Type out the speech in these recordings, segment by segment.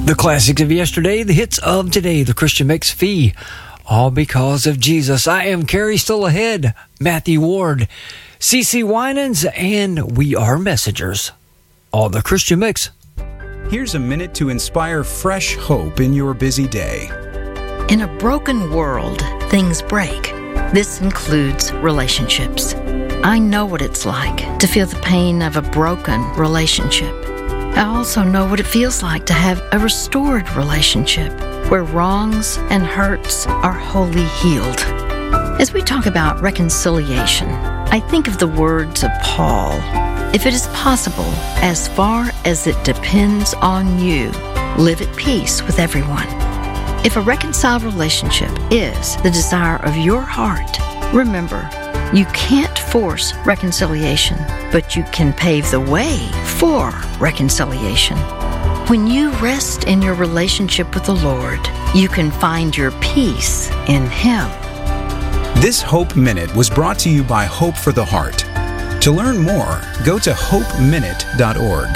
The classics of yesterday, the hits of today, the Christian Mix Fee, all because of Jesus. I am Carrie, still ahead, Matthew Ward, CeCe Winans, and we are messengers. All the Christian Mix. Here's a minute to inspire fresh hope in your busy day. In a broken world, things break. This includes relationships. I know what it's like to feel the pain of a broken relationship. I also know what it feels like to have a restored relationship where wrongs and hurts are wholly healed. As we talk about reconciliation, I think of the words of Paul. If it is possible, as far as it depends on you, live at peace with everyone. If a reconciled relationship is the desire of your heart, remember, you can't force reconciliation, but you can pave the way for reconciliation. When you rest in your relationship with the Lord, you can find your peace in Him. This Hope Minute was brought to you by Hope for the Heart. To learn more, go to hopeminute.org.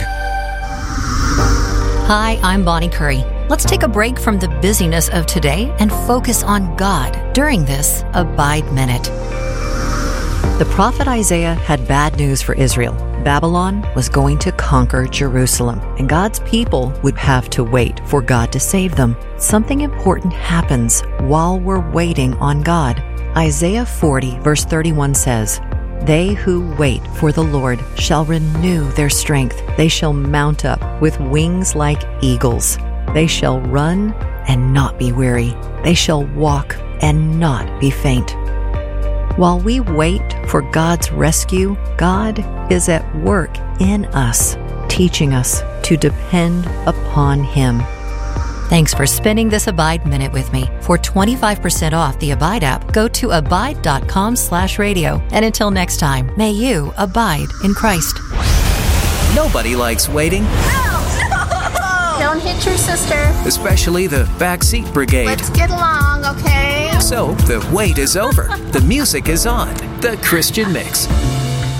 Hi, I'm Bonnie Curry. Let's take a break from the busyness of today and focus on God during this Abide Minute. The prophet Isaiah had bad news for Israel. Babylon was going to conquer Jerusalem, and God's people would have to wait for God to save them. Something important happens while we're waiting on God. Isaiah 40, verse 31 says, "They who wait for the Lord shall renew their strength. They shall mount up with wings like eagles. They shall run and not be weary. They shall walk and not be faint." While we wait for God's rescue, God is at work in us, teaching us to depend upon Him. Thanks for spending this Abide Minute with me. For 25% off the Abide app, go to abide.com/radio. And until next time, may you abide in Christ. Nobody likes waiting. Don't hit your sister. Especially the backseat brigade. Let's get along, okay? So, the wait is over. The music is on. The Christian Mix.